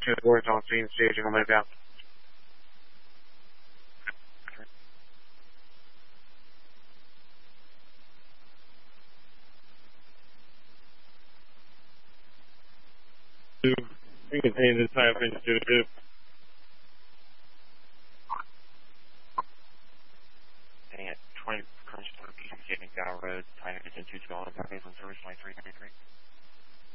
2 boards on scene, staging on my way down. We contain this high offense 2-2. At 20 Crunch Pieces getting down road, time is in 2 on service line 393.